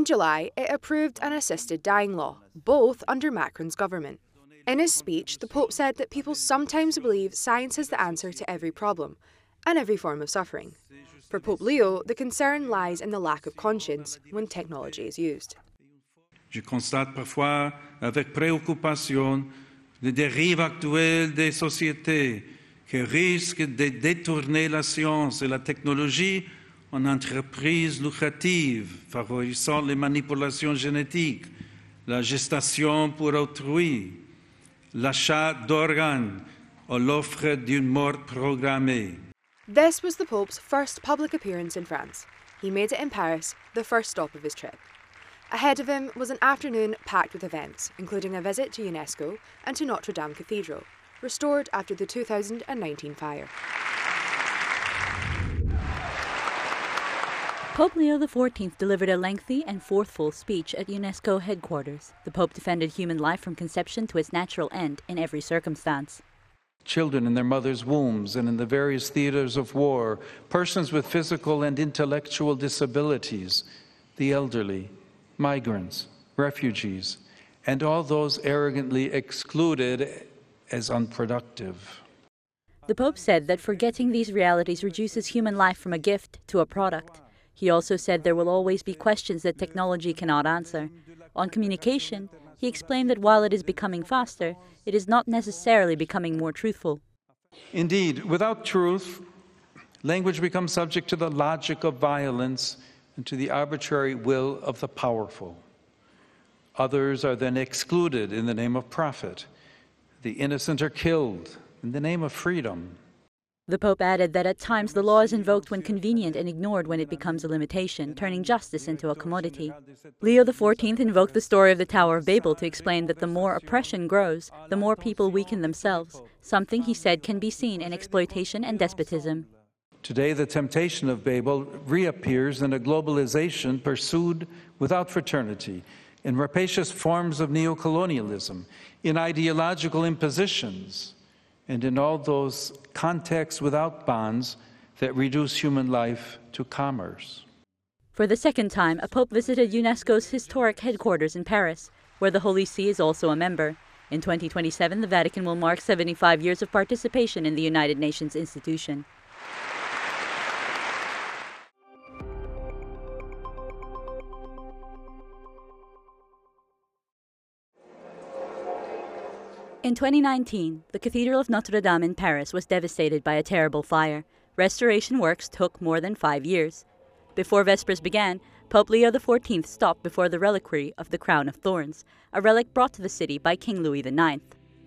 July, it approved an assisted dying law, both under Macron's government. In his speech, the Pope said that people sometimes believe science is the answer to every problem and every form of suffering. For Pope Leo, the concern lies in the lack of conscience when technology is used. Je constate parfois avec préoccupation les dérives actuelles des sociétés qui risquent de détourner la science et la technologie en entreprises lucratives, favorisant les manipulations génétiques, la gestation pour autrui, l'achat d'organes ou l'offre d'une mort programmée. This was the Pope's first public appearance in France. He made it in Paris, the first stop of his trip. Ahead of him was an afternoon packed with events, including a visit to UNESCO and to Notre Dame Cathedral, restored after the 2019 fire. Pope Leo XIV delivered a lengthy and forceful speech at UNESCO headquarters. The Pope defended human life from conception to its natural end in every circumstance. Children in their mothers' wombs and in the various theaters of war, persons with physical and intellectual disabilities, the elderly, migrants, refugees, and all those arrogantly excluded as unproductive. The Pope said that forgetting these realities reduces human life from a gift to a product. He also said there will always be questions that technology cannot answer. On communication, he explained that while it is becoming faster, it is not necessarily becoming more truthful. Indeed, without truth, language becomes subject to the logic of violence and to the arbitrary will of the powerful. Others are then excluded in the name of profit. The innocent are killed in the name of freedom. The Pope added that at times the law is invoked when convenient and ignored when it becomes a limitation, turning justice into a commodity. Leo XIV invoked the story of the Tower of Babel to explain that the more oppression grows, the more people weaken themselves, something he said can be seen in exploitation and despotism. Today, the temptation of Babel reappears in a globalization pursued without fraternity, in rapacious forms of neocolonialism, in ideological impositions, and in all those contexts without bonds that reduce human life to commerce. For the second time, a Pope visited UNESCO's historic headquarters in Paris, where the Holy See is also a member. In 2027, the Vatican will mark 75 years of participation in the United Nations institution. In 2019, the Cathedral of Notre Dame in Paris was devastated by a terrible fire. Restoration works took more than 5 years. Before Vespers began, Pope Leo XIV stopped before the reliquary of the Crown of Thorns, a relic brought to the city by King Louis IX.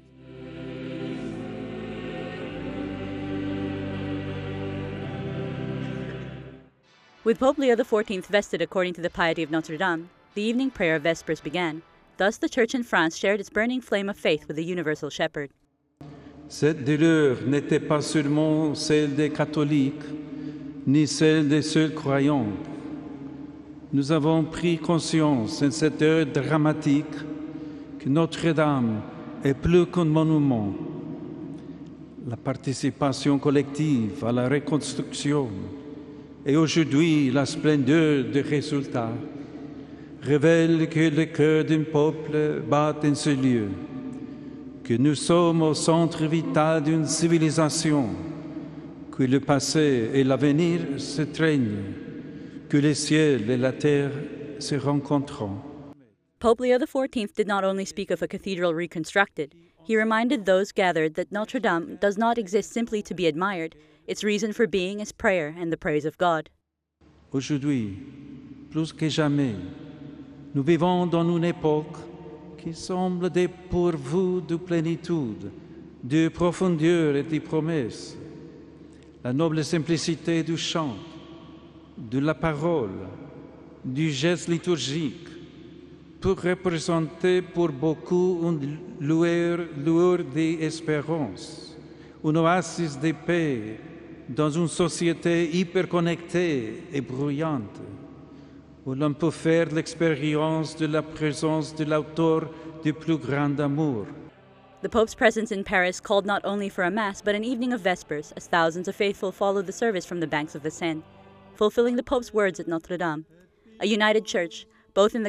With Pope Leo XIV vested according to the piety of Notre Dame, the evening prayer of Vespers began. Thus, the Church in France shared its burning flame of faith with the universal shepherd. Cette douleur n'était pas seulement celle des catholiques, ni celle des seuls croyants. Nous avons pris conscience en cette heure dramatique que Notre-Dame est plus qu'un monument. La participation collective à la reconstruction et aujourd'hui la splendeur des résultats révèle que le cœur d'un peuple bat en ce lieu, que nous sommes au centre vital d'une civilisation, que le passé et l'avenir se treignent, que le ciel et la terre se rencontrent. Pope Leo XIV did not only speak of a cathedral reconstructed, he reminded those gathered that Notre Dame does not exist simply to be admired. Its reason for being is prayer and the praise of God. Aujourd'hui, plus que jamais, nous vivons dans une époque qui semble dépourvue de plénitude, de profondeur et de promesses. La noble simplicité du chant, de la parole, du geste liturgique peut représenter pour beaucoup une lueur d'espérance, une oasis de paix dans une société hyperconnectée et bruyante, où l'on peut faire l'expérience de la présence de l'auteur du plus grand amour. The Pope's presence in Paris called not only for a Mass, but an evening of Vespers, as thousands of faithful followed the service from the banks of the Seine, fulfilling the Pope's words at Notre Dame. A united church, both in the